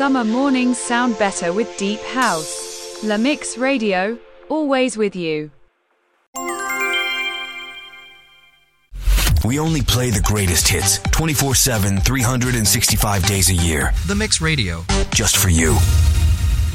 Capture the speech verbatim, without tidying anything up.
Summer mornings sound better with deep house. La Mix Radio, always with you. We only play the greatest hits, twenty-four seven, three hundred sixty-five days a year. The Mix Radio. Just for you.